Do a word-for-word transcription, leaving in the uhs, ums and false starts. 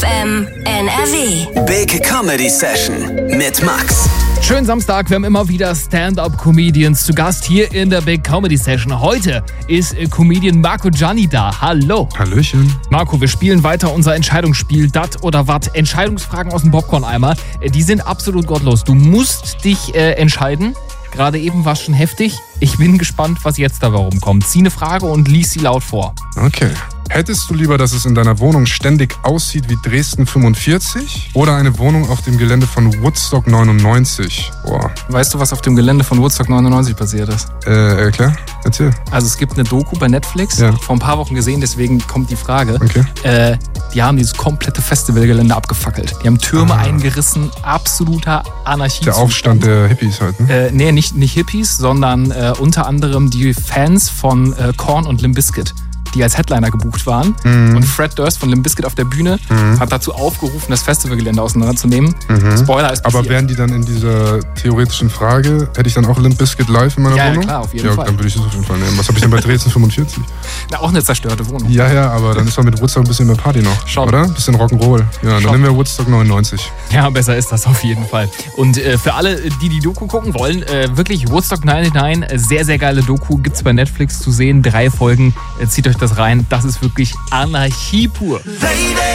F M N R W. Big Comedy Session mit Max. Schönen Samstag, wir haben immer wieder Stand-Up-Comedians zu Gast hier in der Big Comedy Session. Heute ist Comedian Marco Gianni da. Hallo. Hallöchen. Marco, wir spielen weiter unser Entscheidungsspiel, dat oder wat. Entscheidungsfragen aus dem Popcorn-Eimer, die sind absolut gottlos. Du musst dich äh, entscheiden. Gerade eben war es schon heftig. Ich bin gespannt, was jetzt dabei rumkommt. Zieh eine Frage und lies sie laut vor. Okay. Hättest du lieber, dass es in deiner Wohnung ständig aussieht wie Dresden fünfundvierzig oder eine Wohnung auf dem Gelände von Woodstock neunundneunzig? Boah. Weißt du, was auf dem Gelände von Woodstock neunundneunzig passiert ist? Äh, klar. Erzähl. Also es gibt eine Doku bei Netflix, ja. vor ein paar Wochen gesehen, deswegen kommt die Frage. Okay. Äh, die haben dieses komplette Festivalgelände abgefackelt. Die haben Türme ah. eingerissen, absoluter Anarchie. Der Aufstand der Hippies halt, ne? Äh, nee, nicht, nicht Hippies, sondern äh, unter anderem die Fans von äh, Korn und Limp Bizkit, die als Headliner gebucht waren. Mhm. Und Fred Durst von Limp Bizkit auf der Bühne mhm. hat dazu aufgerufen, das Festivalgelände auseinanderzunehmen. Mhm. Spoiler ist passiert. Aber wären die dann in dieser theoretischen Frage, hätte ich dann auch Limp Bizkit live in meiner ja, Wohnung? Ja, klar, auf jeden ja, Fall. Dann würde ich das auf jeden Fall nehmen. Was habe ich denn bei Dresden fünfundvierzig? Na, auch eine zerstörte Wohnung. Ja, ja, aber dann ist doch mit Woodstock ein bisschen mehr Party noch, Schon. oder? Ein bisschen Rock'n'Roll. Ja, dann Schon. nehmen wir Woodstock neunundneunzig. Ja, besser ist das auf jeden Fall. Und äh, für alle, die die Doku gucken wollen, äh, wirklich Woodstock neunundneunzig, sehr, sehr geile Doku, gibt's bei Netflix zu sehen. Drei Folgen, äh, zieht euch das rein. Das ist wirklich Anarchie pur.